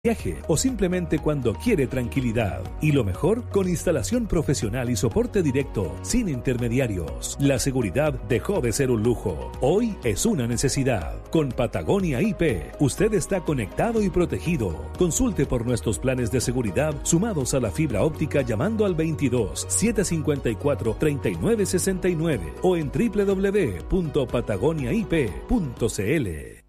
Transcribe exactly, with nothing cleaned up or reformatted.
viaje o simplemente cuando quiere tranquilidad. Y lo mejor, con instalación profesional y soporte directo, sin intermediarios. La seguridad dejó de ser un lujo. Hoy es una necesidad. Con Patagonia I P, usted está conectado y protegido. Consulte por nuestros planes de seguridad sumados a la fibra óptica llamando al veintidós, setecientos cincuenta y cuatro, treinta y nueve sesenta y nueve o en doble u doble u doble u punto patagonia i p punto c l.